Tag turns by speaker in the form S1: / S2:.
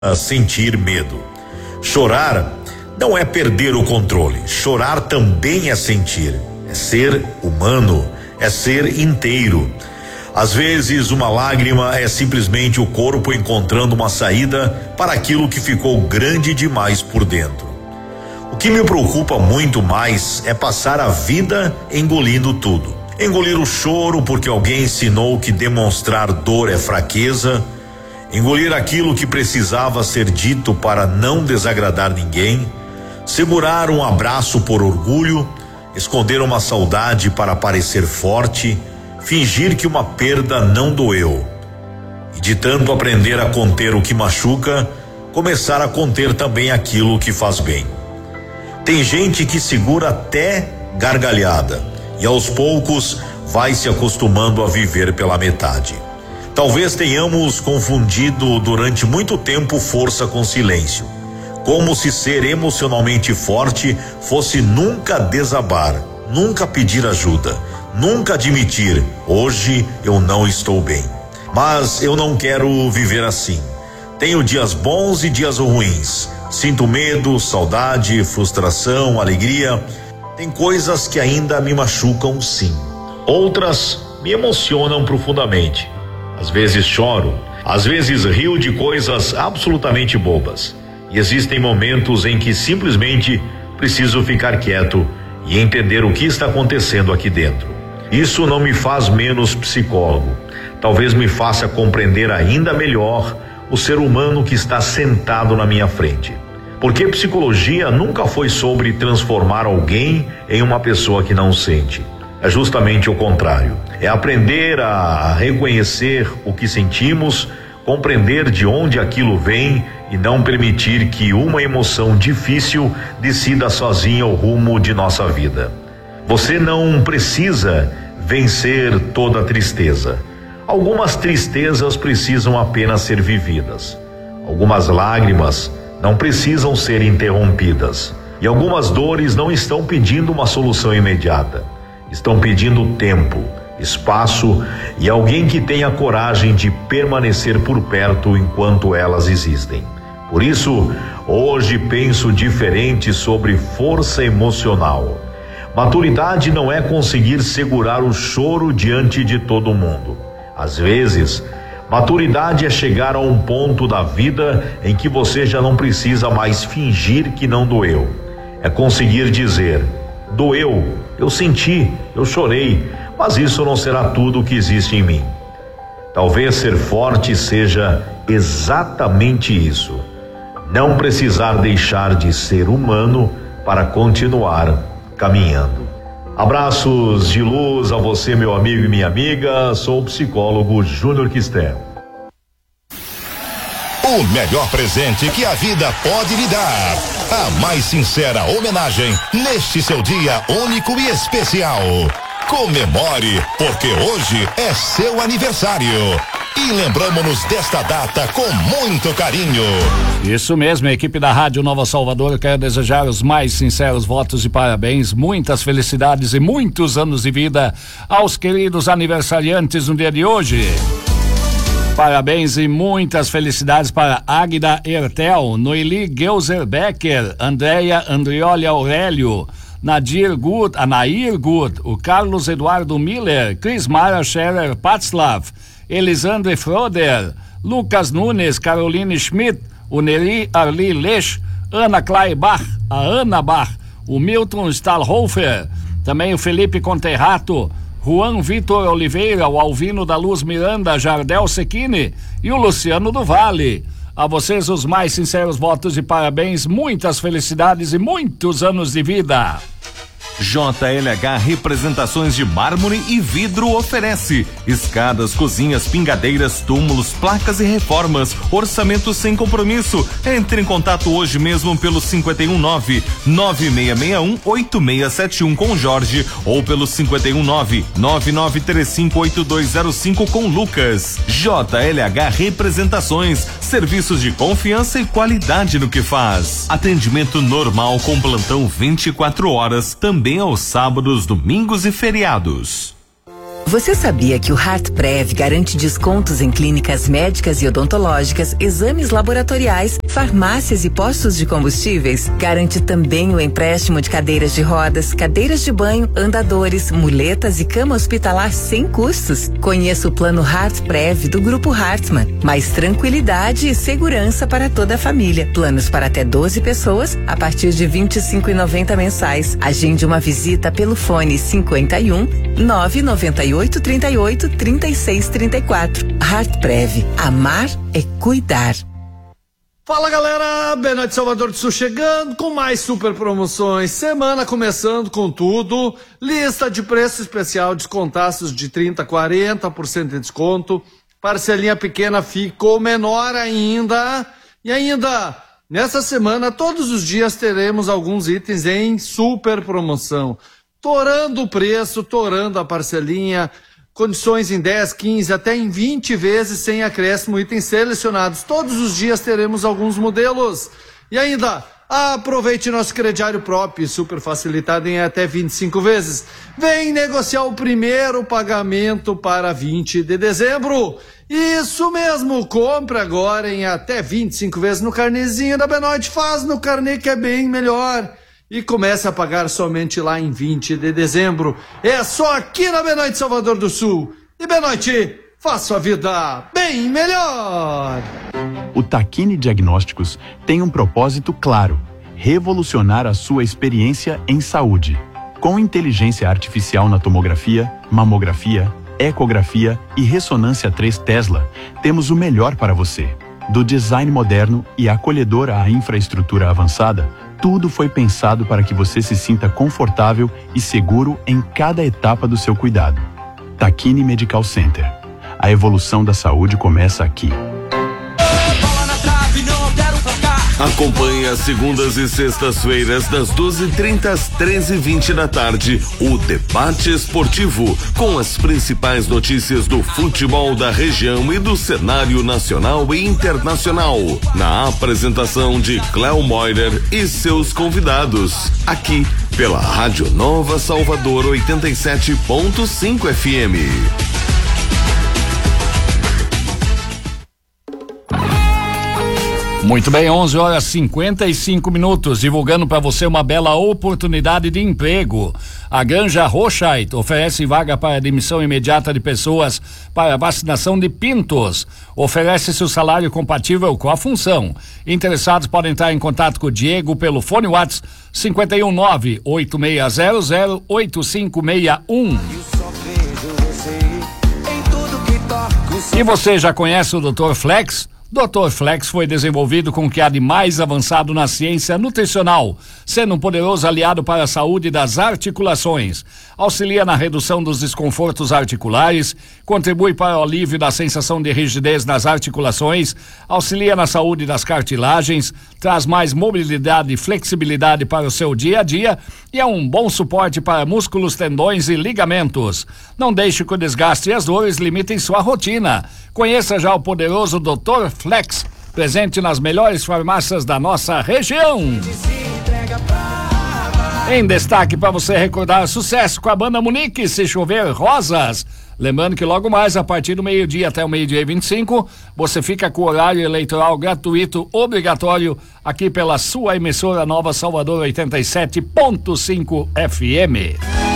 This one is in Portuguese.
S1: a sentir medo. Chorar não é perder o controle. Chorar também é sentir, é ser humano, é ser inteiro. Às vezes, uma lágrima é simplesmente o corpo encontrando uma saída para aquilo que ficou grande demais por dentro. O que me preocupa muito mais é passar a vida engolindo tudo. Engolir o choro porque alguém ensinou que demonstrar dor é fraqueza. Engolir aquilo que precisava ser dito para não desagradar ninguém. Segurar um abraço por orgulho. Esconder uma saudade para parecer forte. Fingir que uma perda não doeu. E de tanto aprender a conter o que machuca, começar a conter também aquilo que faz bem. Tem gente que segura até gargalhada e aos poucos vai se acostumando a viver pela metade. Talvez tenhamos confundido durante muito tempo força com silêncio, como se ser emocionalmente forte fosse nunca desabar, nunca pedir ajuda, nunca admitir, hoje eu não estou bem. Mas eu não quero viver assim. Tenho dias bons e dias ruins. Sinto medo, saudade, frustração, alegria. Tem coisas que ainda me machucam, sim. Outras me emocionam profundamente. Às vezes choro, às vezes rio de coisas absolutamente bobas. E existem momentos em que simplesmente preciso ficar quieto e entender o que está acontecendo aqui dentro. Isso não me faz menos psicólogo. Talvez me faça compreender ainda melhor o ser humano que está sentado na minha frente. Porque psicologia nunca foi sobre transformar alguém em uma pessoa que não sente. É justamente o contrário. É aprender a reconhecer o que sentimos, compreender de onde aquilo vem e não permitir que uma emoção difícil decida sozinha o rumo de nossa vida. Você não precisa vencer toda a tristeza. Algumas tristezas precisam apenas ser vividas. Algumas lágrimas não precisam ser interrompidas. E algumas dores não estão pedindo uma solução imediata. Estão pedindo tempo, espaço e alguém que tenha coragem de permanecer por perto enquanto elas existem. Por isso, hoje penso diferente sobre força emocional. Maturidade não é conseguir segurar o choro diante de todo mundo. Às vezes, maturidade é chegar a um ponto da vida em que você já não precisa mais fingir que não doeu. É conseguir dizer: doeu, eu senti, eu chorei, mas isso não será tudo o que existe em mim. Talvez ser forte seja exatamente isso. Não precisar deixar de ser humano para continuar caminhando. Abraços de luz a você, meu amigo e minha amiga. Sou o psicólogo Júnior Quisté.
S2: O melhor presente que a vida pode lhe dar. A mais sincera homenagem neste seu dia único e especial. Comemore, porque hoje é seu aniversário. E lembramos-nos desta data com muito carinho.
S3: Isso mesmo, a equipe da Rádio Nova Salvador quer desejar os mais sinceros votos de parabéns, muitas felicidades e muitos anos de vida aos queridos aniversariantes no dia de hoje. Parabéns e muitas felicidades para Águida Ertel, Noeli Geuser Becker, Andréia Andrioli Aurélio, Anair Good, o Carlos Eduardo Miller, Crismara Scherer Patzlav, Elisandre Froder, Lucas Nunes, Caroline Schmidt, o Neri Arli Lech, Ana Kleibach, a Ana Bach, o Milton Stahlhofer, também o Felipe Conterrato, Juan Vitor Oliveira, o Alvino da Luz Miranda, Jardel Sequini e o Luciano do Vale. A vocês os mais sinceros votos de parabéns, muitas felicidades e muitos anos de vida.
S4: JLH Representações de Mármore e Vidro oferece escadas, cozinhas, pingadeiras, túmulos, placas e reformas. Orçamento sem compromisso. Entre em contato hoje mesmo pelo 519-9661-8671 com Jorge ou pelo 519-9935-8205 com Lucas. JLH Representações, serviços de confiança e qualidade no que faz. Atendimento normal com plantão 24 horas, também aos sábados, domingos e feriados.
S5: Você sabia que o HeartPrev garante descontos em clínicas médicas e odontológicas, exames laboratoriais, farmácias e postos de combustíveis? Garante também o empréstimo de cadeiras de rodas, cadeiras de banho, andadores, muletas e cama hospitalar sem custos. Conheça o plano HeartPrev do Grupo Hartmann. Mais tranquilidade e segurança para toda a família. Planos para até 12 pessoas a partir de R$ 25,90 mensais. Agende uma visita pelo fone 51 998 38 36 34. HeartPrev. Amar é cuidar.
S6: Fala galera, Benoit Salvador do Sul chegando com mais super promoções, semana começando com tudo, lista de preço especial, descontaços de 30%, 40% de desconto, parcelinha pequena ficou menor ainda, e ainda nessa semana todos os dias teremos alguns itens em super promoção, torando o preço, torando a parcelinha, condições em 10, 15, até em 20 vezes sem acréscimo, itens selecionados. Todos os dias teremos alguns modelos. E ainda, aproveite nosso crediário próprio, super facilitado em até 25 vezes. Vem negociar o primeiro pagamento para 20 de dezembro. Isso mesmo, compre agora em até 25 vezes no carnezinho da Benoit. Faz no carnê que é bem melhor. E comece a pagar somente lá em 20 de dezembro. É só aqui na Benoit Salvador do Sul. E Benoit, faça sua vida bem melhor.
S7: O Takine Diagnósticos tem um propósito claro: revolucionar a sua experiência em saúde. Com inteligência artificial na tomografia, mamografia, ecografia e ressonância 3 Tesla, temos o melhor para você. Do design moderno e acolhedor à infraestrutura avançada, tudo foi pensado para que você se sinta confortável e seguro em cada etapa do seu cuidado. Takine Medical Center. A evolução da saúde começa aqui.
S8: Acompanhe às segundas e sextas-feiras, das 12h30 às 13h20 da tarde, o Debate Esportivo, com as principais notícias do futebol da região e do cenário nacional e internacional. Na apresentação de Cléo Moirer e seus convidados. Aqui, pela Rádio Nova Salvador 87.5 FM.
S3: Muito bem, 11h55, divulgando para você uma bela oportunidade de emprego. A Granja Rochait oferece vaga para admissão imediata de pessoas para vacinação de pintos. Oferece seu salário compatível com a função. Interessados podem entrar em contato com o Diego pelo fone WhatsApp 519-8600-8561. E você já conhece o Dr. Flex? Dr. Flex foi desenvolvido com o que há de mais avançado na ciência nutricional, sendo um poderoso aliado para a saúde das articulações. Auxilia na redução dos desconfortos articulares, contribui para o alívio da sensação de rigidez nas articulações, auxilia na saúde das cartilagens, traz mais mobilidade e flexibilidade para o seu dia a dia e é um bom suporte para músculos, tendões e ligamentos. Não deixe que o desgaste e as dores limitem sua rotina. Conheça já o poderoso Dr. Flex, presente nas melhores farmácias da nossa região. Em destaque para você recordar sucesso com a banda Munique, Se Chover Rosas. Lembrando que logo mais, a partir do meio-dia até o meio-dia e 25, você fica com o horário eleitoral gratuito, obrigatório, aqui pela sua emissora Nova Salvador 87.5 FM.